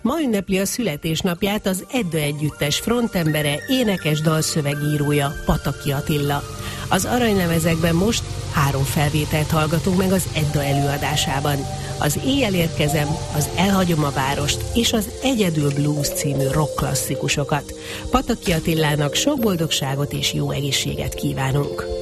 Ma ünnepli a születésnapját az Edda Együttes frontembere, énekes dalszövegírója, Pataki Attila. Az aranylemezekben most 3 felvételt hallgatunk meg az Edda előadásában. Az Éjjel érkezem, az Elhagyom a várost és az Egyedül Blues című rock klasszikusokat. Pataki Attilának sok boldogságot és jó egészséget kívánunk!